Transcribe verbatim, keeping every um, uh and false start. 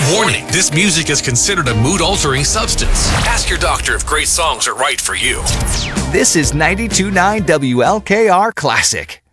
Warning, this music is considered a mood-altering substance. Ask your doctor if great songs are right for you. This is ninety-two point nine W L K R Classic.